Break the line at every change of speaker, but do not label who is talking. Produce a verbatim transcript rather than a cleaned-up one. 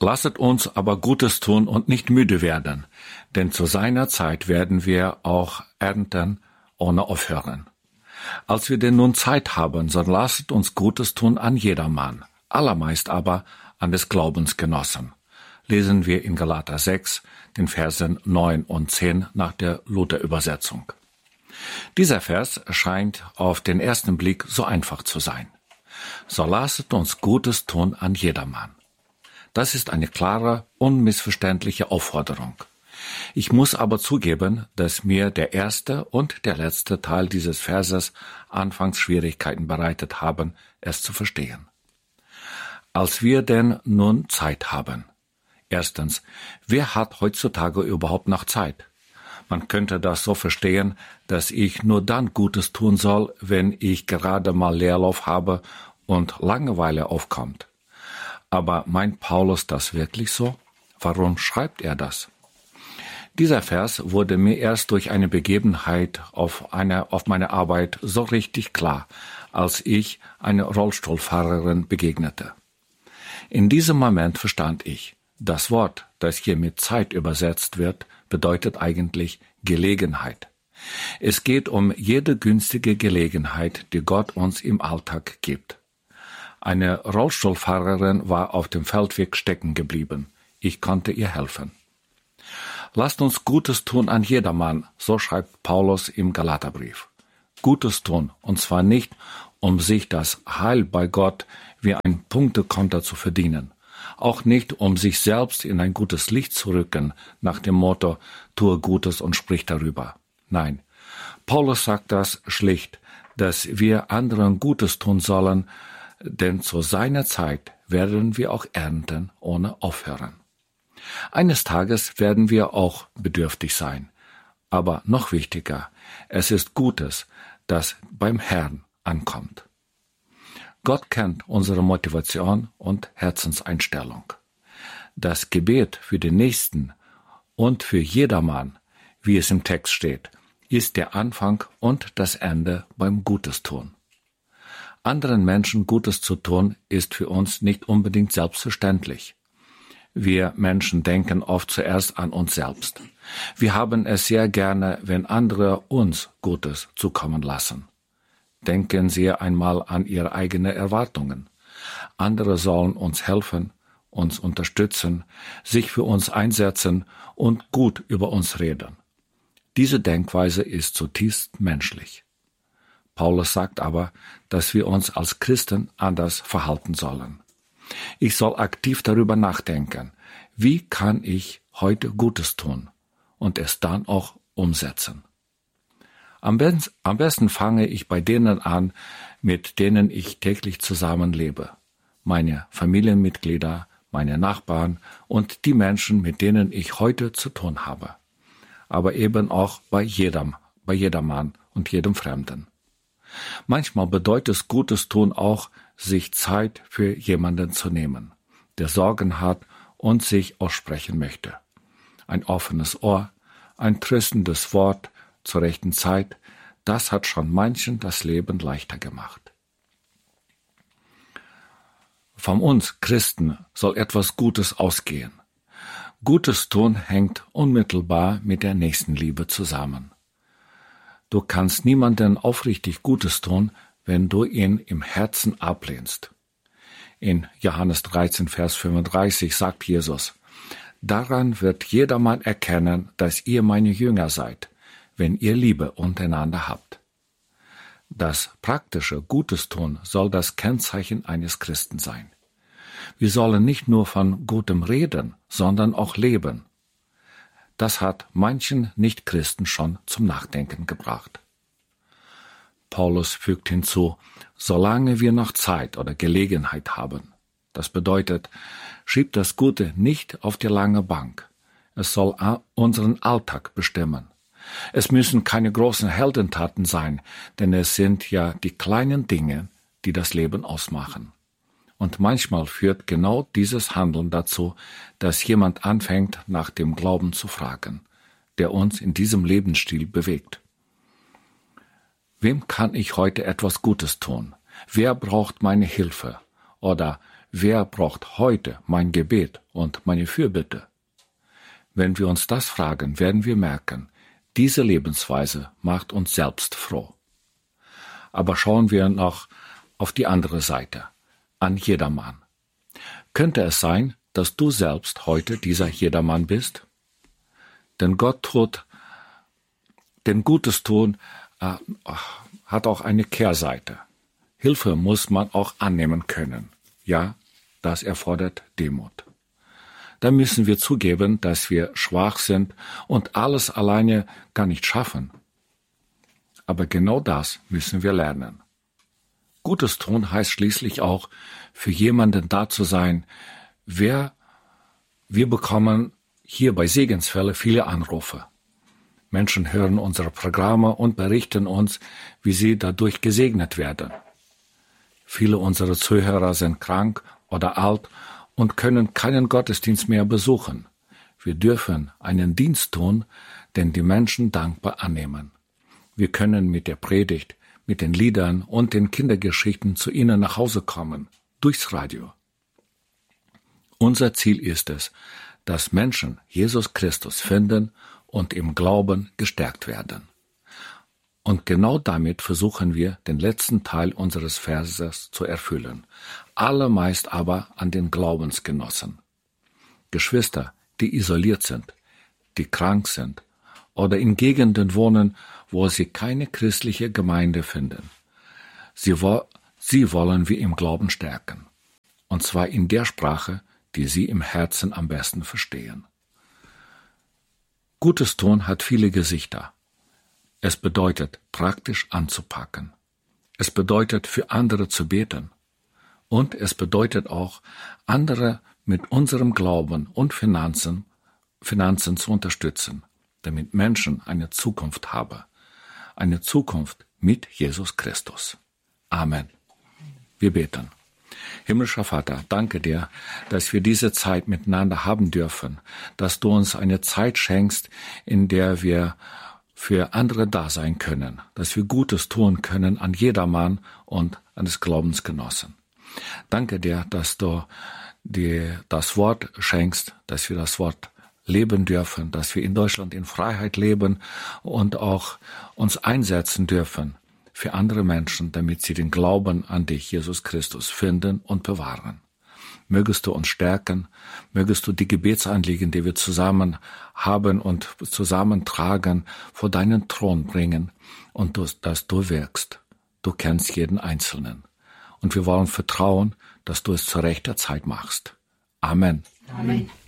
Lasset uns aber Gutes tun und nicht müde werden, denn zu seiner Zeit werden wir auch ernten ohne aufhören. Als wir denn nun Zeit haben, so lasset uns Gutes tun an jedermann, allermeist aber an des Glaubensgenossen. Lesen wir in Galater sechs, den Versen neun und zehn nach der Luther-Übersetzung. Dieser Vers scheint auf den ersten Blick so einfach zu sein. So lasset uns Gutes tun an jedermann. Das ist eine klare, unmissverständliche Aufforderung. Ich muss aber zugeben, dass mir der erste und der letzte Teil dieses Verses anfangs Schwierigkeiten bereitet haben, es zu verstehen. Als wir denn nun Zeit haben. Erstens, wer hat heutzutage überhaupt noch Zeit? Man könnte das so verstehen, dass ich nur dann Gutes tun soll, wenn ich gerade mal Leerlauf habe und Langeweile aufkommt. Aber meint Paulus das wirklich so? Warum schreibt er das? Dieser Vers wurde mir erst durch eine Begebenheit auf, eine, auf meiner Arbeit so richtig klar, als ich einer Rollstuhlfahrerin begegnete. In diesem Moment verstand ich, das Wort, das hier mit Zeit übersetzt wird, bedeutet eigentlich Gelegenheit. Es geht um jede günstige Gelegenheit, die Gott uns im Alltag gibt. Eine Rollstuhlfahrerin war auf dem Feldweg stecken geblieben. Ich konnte ihr helfen. Lasst uns Gutes tun an jedermann, so schreibt Paulus im Galaterbrief. Gutes tun, und zwar nicht, um sich das Heil bei Gott wie ein Punktekonto zu verdienen, auch nicht, um sich selbst in ein gutes Licht zu rücken, nach dem Motto, tue Gutes und sprich darüber. Nein, Paulus sagt das schlicht, dass wir anderen Gutes tun sollen, denn zu seiner Zeit werden wir auch ernten ohne aufhören. Eines Tages werden wir auch bedürftig sein. Aber noch wichtiger, es ist Gutes, das beim Herrn ankommt. Gott kennt unsere Motivation und Herzenseinstellung. Das Gebet für den Nächsten und für jedermann, wie es im Text steht, ist der Anfang und das Ende beim Gutes tun. Anderen Menschen Gutes zu tun, ist für uns nicht unbedingt selbstverständlich. Wir Menschen denken oft zuerst an uns selbst. Wir haben es sehr gerne, wenn andere uns Gutes zukommen lassen. Denken Sie einmal an Ihre eigenen Erwartungen. Andere sollen uns helfen, uns unterstützen, sich für uns einsetzen und gut über uns reden. Diese Denkweise ist zutiefst menschlich. Paulus sagt aber, dass wir uns als Christen anders verhalten sollen. Ich soll aktiv darüber nachdenken, wie kann ich heute Gutes tun und es dann auch umsetzen. Am, be- am besten fange ich bei denen an, mit denen ich täglich zusammenlebe. Meine Familienmitglieder, meine Nachbarn und die Menschen, mit denen ich heute zu tun habe. Aber eben auch bei jedem, bei jedermann und jedem Fremden. Manchmal bedeutet es Gutes tun auch, sich Zeit für jemanden zu nehmen, der Sorgen hat und sich aussprechen möchte. Ein offenes Ohr, ein tröstendes Wort zur rechten Zeit, das hat schon manchen das Leben leichter gemacht. Von uns Christen soll etwas Gutes ausgehen. Gutes tun hängt unmittelbar mit der Nächstenliebe zusammen. Du kannst niemanden aufrichtig Gutes tun, wenn du ihn im Herzen ablehnst. In Johannes dreizehn, Vers fünfunddreißig sagt Jesus, daran wird jedermann erkennen, dass ihr meine Jünger seid, wenn ihr Liebe untereinander habt. Das praktische Gutes tun soll das Kennzeichen eines Christen sein. Wir sollen nicht nur von Gutem reden, sondern auch leben. Das hat manchen Nichtchristen schon zum Nachdenken gebracht. Paulus fügt hinzu, solange wir noch Zeit oder Gelegenheit haben. Das bedeutet, schiebt das Gute nicht auf die lange Bank. Es soll unseren Alltag bestimmen. Es müssen keine großen Heldentaten sein, denn es sind ja die kleinen Dinge, die das Leben ausmachen. Und manchmal führt genau dieses Handeln dazu, dass jemand anfängt, nach dem Glauben zu fragen, der uns in diesem Lebensstil bewegt. Wem kann ich heute etwas Gutes tun? Wer braucht meine Hilfe? Oder wer braucht heute mein Gebet und meine Fürbitte? Wenn wir uns das fragen, werden wir merken, diese Lebensweise macht uns selbst froh. Aber schauen wir noch auf die andere Seite, an jedermann. Könnte es sein, dass du selbst heute dieser Jedermann bist? Denn Gott tut, denn Gutes tun äh, hat auch eine Kehrseite. Hilfe muss man auch annehmen können. Ja, das erfordert Demut. Da müssen wir zugeben, dass wir schwach sind und alles alleine gar nicht schaffen. Aber genau das müssen wir lernen. Gutes tun heißt schließlich auch, für jemanden da zu sein. Wer, wir bekommen hier bei Segenswelle viele Anrufe. Menschen hören unsere Programme und berichten uns, wie sie dadurch gesegnet werden. Viele unserer Zuhörer sind krank oder alt und können keinen Gottesdienst mehr besuchen. Wir dürfen einen Dienst tun, den die Menschen dankbar annehmen. Wir können mit der Predigt, mit den Liedern und den Kindergeschichten zu ihnen nach Hause kommen, durchs Radio. Unser Ziel ist es, dass Menschen Jesus Christus finden und im Glauben gestärkt werden. Und genau damit versuchen wir, den letzten Teil unseres Verses zu erfüllen, allermeist aber an den Glaubensgenossen. Geschwister, die isoliert sind, die krank sind oder in Gegenden wohnen, wo sie keine christliche Gemeinde finden. Sie, wo, sie wollen wir im Glauben stärken, und zwar in der Sprache, die sie im Herzen am besten verstehen. Gutes tun hat viele Gesichter. Es bedeutet, praktisch anzupacken. Es bedeutet, für andere zu beten. Und es bedeutet auch, andere mit unserem Glauben und Finanzen, Finanzen zu unterstützen, damit Menschen eine Zukunft haben. Eine Zukunft mit Jesus Christus. Amen. Wir beten. Himmlischer Vater, danke dir, dass wir diese Zeit miteinander haben dürfen, dass du uns eine Zeit schenkst, in der wir für andere da sein können, dass wir Gutes tun können an jedermann und an des Glaubensgenossen. Danke dir, dass du dir das Wort schenkst, dass wir das Wort leben dürfen, dass wir in Deutschland in Freiheit leben und auch uns einsetzen dürfen für andere Menschen, damit sie den Glauben an dich, Jesus Christus, finden und bewahren. Mögest du uns stärken, mögest du die Gebetsanliegen, die wir zusammen haben und zusammentragen, vor deinen Thron bringen und du, dass du wirkst. Du kennst jeden Einzelnen. Und wir wollen vertrauen, dass du es zu rechter Zeit machst. Amen.
Amen.